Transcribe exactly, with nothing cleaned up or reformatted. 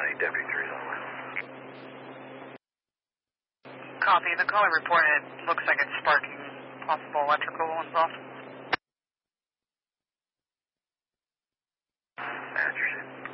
County, Deputy three's on the line. Copy. The caller reported looks like it's sparking, possible electrical involved. Manager